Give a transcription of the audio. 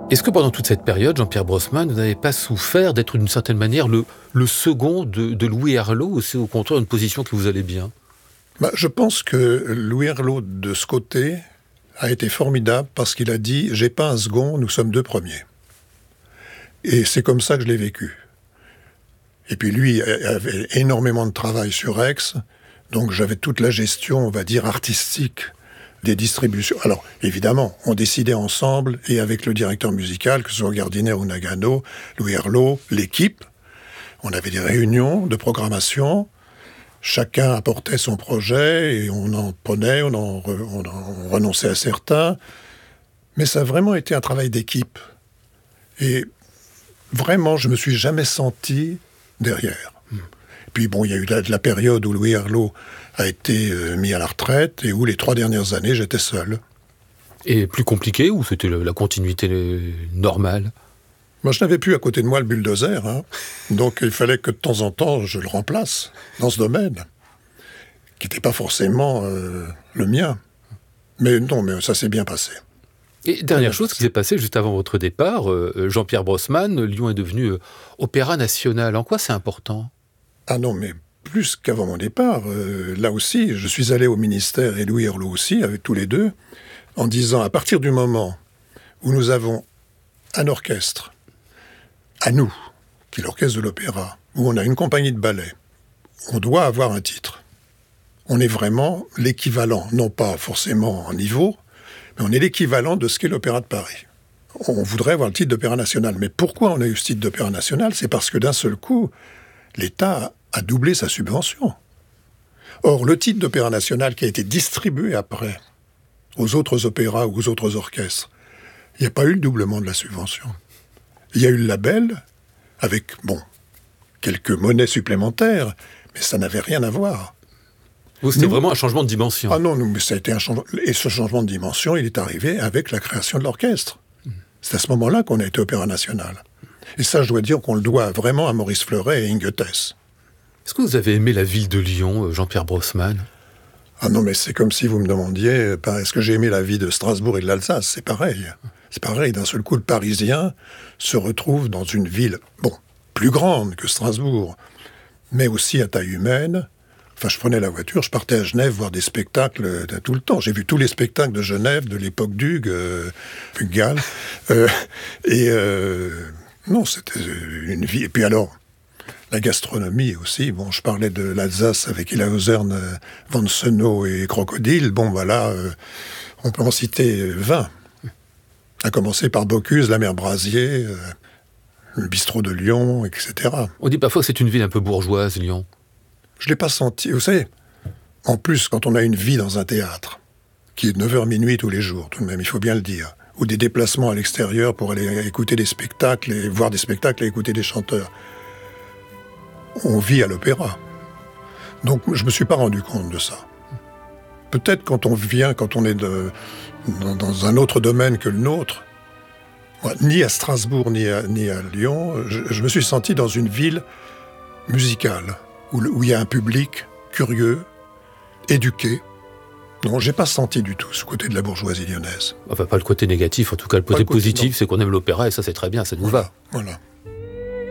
Est-ce que pendant toute cette période, Jean-Pierre Brossman, vous n'avez pas souffert d'être d'une certaine manière le second de Louis Herlaut, ou c'est au contraire une position qui vous allait bien? Je pense que Louis Herlaut, de ce côté, a été formidable parce qu'il a dit « j'ai pas un second, nous sommes deux premiers ». Et c'est comme ça que je l'ai vécu. Et puis lui avait énormément de travail sur Aix, donc j'avais toute la gestion, on va dire, artistique des distributions. Alors, évidemment, on décidait ensemble, et avec le directeur musical, que ce soit Gardiner ou Nagano, Louis Herlaut, l'équipe, on avait des réunions de programmation, chacun apportait son projet, et on en prenait, on renonçait à certains, mais ça a vraiment été un travail d'équipe. Et vraiment, je me suis jamais senti derrière. Puis bon, il y a eu la période où Louis Herlaut a été mis à la retraite et où les 3 dernières années, j'étais seul. Et plus compliqué, ou c'était la continuité normale? Moi, je n'avais plus à côté de moi le bulldozer, hein. Donc il fallait que de temps en temps, je le remplace dans ce domaine, qui n'était pas forcément le mien. Mais non, mais ça s'est bien passé. Et dernière chose qui s'est passée juste avant votre départ, Jean-Pierre Brossman, Lyon est devenu Opéra National. En quoi c'est important? Ah non, mais plus qu'avant mon départ, là aussi, je suis allé au ministère, et Louis Herlaut aussi, avec tous les deux, en disant, à partir du moment où nous avons un orchestre, à nous, qui est l'orchestre de l'opéra, où on a une compagnie de ballet, on doit avoir un titre. On est vraiment l'équivalent, non pas forcément en niveau, mais on est l'équivalent de ce qu'est l'Opéra de Paris. On voudrait avoir le titre d'Opéra National. Mais pourquoi on a eu ce titre d'Opéra National? C'est parce que d'un seul coup, l'État a doublé sa subvention. Or, le titre d'Opéra National qui a été distribué après aux autres opéras ou aux autres orchestres, il n'y a pas eu le doublement de la subvention. Il y a eu le label avec, quelques monnaies supplémentaires, mais ça n'avait rien à voir. C'était vraiment un changement de dimension. Ah non, mais ça a été un changement. Et ce changement de dimension, il est arrivé avec la création de l'orchestre. C'est à ce moment-là qu'on a été Opéra National. Et ça, je dois dire qu'on le doit vraiment à Maurice Fleuret et Inge Thess. Est-ce que vous avez aimé la ville de Lyon, Jean-Pierre Brossman? Ah non, mais c'est comme si vous me demandiez, est-ce que j'ai aimé la vie de Strasbourg et de l'Alsace? C'est pareil. C'est pareil, d'un seul coup, le Parisien se retrouve dans une ville, plus grande que Strasbourg, mais aussi à taille humaine. Enfin, je prenais la voiture, je partais à Genève voir des spectacles tout le temps. J'ai vu tous les spectacles de Genève, de l'époque d'Hugues, Gall. Non, c'était une vie. Et puis alors, la gastronomie aussi. Je parlais de l'Alsace avec Ilausern, Van Senow et Crocodile. On peut en citer 20. À commencer par Bocuse, la mer Brasier, le bistrot de Lyon, etc. On dit parfois que c'est une ville un peu bourgeoise, Lyon. Je ne l'ai pas senti. Vous savez, en plus, quand on a une vie dans un théâtre, qui est de 9h minuit tous les jours, tout de même, il faut bien le dire, ou des déplacements à l'extérieur pour aller écouter des spectacles, et voir des spectacles et écouter des chanteurs, on vit à l'opéra. Donc, je ne me suis pas rendu compte de ça. Peut-être quand on est dans un autre domaine que le nôtre, ni à Strasbourg, ni à Lyon, je me suis senti dans une ville musicale, où il y a un public curieux, éduqué. Non, j'ai pas senti du tout ce côté de la bourgeoisie lyonnaise. Enfin, pas le côté négatif, en tout cas le côté positif, c'est qu'on aime l'opéra, et ça c'est très bien, ça nous va. Voilà.